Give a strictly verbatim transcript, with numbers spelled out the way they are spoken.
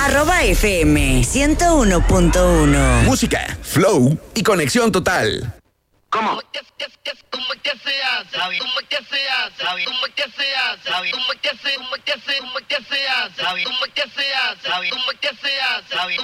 Arroba F M ciento uno punto uno. Música, flow y conexión total. ¿Cómo? ¿Cómo que se hace? ¿Cómo que se hace? ¿Cómo que se hace? ¿Cómo que se hace? ¿Cómo que se hace? ¿Cómo que se hace? ¿Cómo que se hace? ¿Cómo que se hace?